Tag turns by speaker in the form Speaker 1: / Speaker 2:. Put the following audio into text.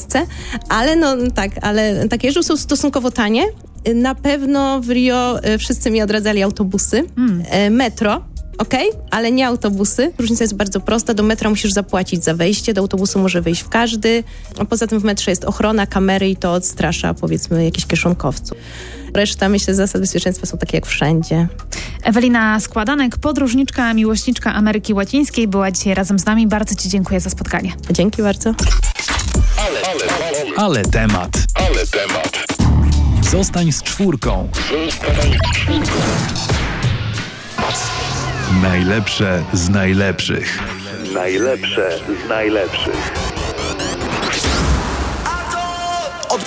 Speaker 1: Polsce, ale ale takie jeżdżą są stosunkowo tanie. Na pewno w Rio wszyscy mi odradzali autobusy, metro. Ale nie autobusy. Różnica jest bardzo prosta. Do metra musisz zapłacić za wejście, do autobusu może wejść w każdy. A poza tym w metrze jest ochrona, kamery i to odstrasza, powiedzmy, jakichś kieszonkowców. Reszta, myślę, zasad bezpieczeństwa są takie jak wszędzie.
Speaker 2: Ewelina Składanek, podróżniczka, miłośniczka Ameryki Łacińskiej, była dzisiaj razem z nami. Bardzo Ci dziękuję za spotkanie.
Speaker 1: Dzięki bardzo.
Speaker 3: Ale temat. Zostań z czwórką. Najlepsze z najlepszych.
Speaker 4: Najlepsze z najlepszych.